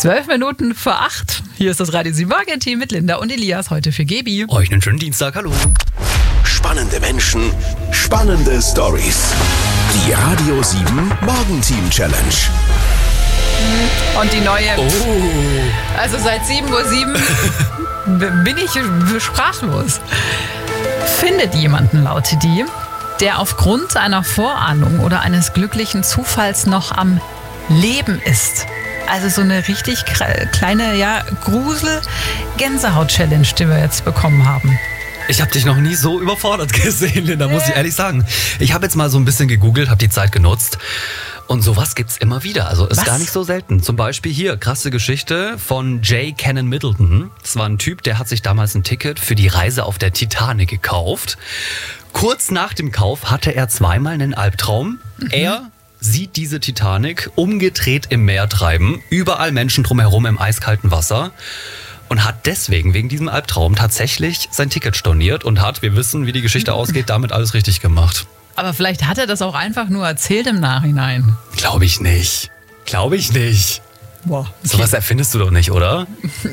12 Minuten vor 8. Hier ist das Radio 7 Morgen-Team mit Linda und Elias, heute für Gebi. Euch einen schönen Dienstag, hallo. Spannende Menschen, spannende Stories. Die Radio 7 Morgen-Team-Challenge. Und die neue... Also seit 7:07 Uhr bin ich sprachlos. Findet jemanden, lautet die, der aufgrund einer Vorahnung oder eines glücklichen Zufalls noch am Leben ist. Also so eine richtig kleine, Grusel-Gänsehaut-Challenge, die wir jetzt bekommen haben. Ich habe dich noch nie so überfordert gesehen, Linda, muss ich ehrlich sagen. Ich habe jetzt mal so ein bisschen gegoogelt, habe die Zeit genutzt. Und sowas gibt's immer wieder. Also ist gar nicht so selten. Zum Beispiel hier, krasse Geschichte von J. Cannon Middleton. Das war ein Typ, der hat sich damals ein Ticket für die Reise auf der Titanic gekauft. Kurz nach dem Kauf hatte er zweimal einen Albtraum. Er sieht diese Titanic umgedreht im Meer treiben. Überall Menschen drumherum im eiskalten Wasser. Und hat deswegen, wegen diesem Albtraum, tatsächlich sein Ticket storniert und hat, wir wissen, wie die Geschichte ausgeht, damit alles richtig gemacht. Aber vielleicht hat er das auch einfach nur erzählt im Nachhinein. Glaube ich nicht. Boah, okay. Sowas erfindest du doch nicht, oder?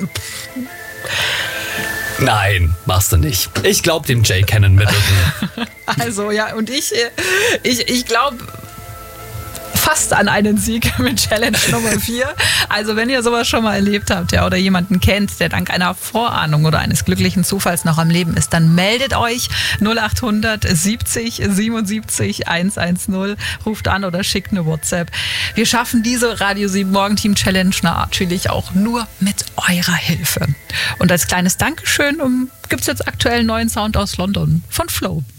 Nein, machst du nicht. Ich glaube dem J. Cannon Middleton. Also ja, und ich glaube fast an einen Sieg mit Challenge Nummer 4. Also wenn ihr sowas schon mal erlebt habt, oder jemanden kennt, der dank einer Vorahnung oder eines glücklichen Zufalls noch am Leben ist, dann meldet euch 0800 70 77 110, ruft an oder schickt eine WhatsApp. Wir schaffen diese Radio 7 Morgen-Team Challenge natürlich auch nur mit eurer Hilfe. Und als kleines Dankeschön gibt es jetzt aktuell einen neuen Sound aus London von Flow.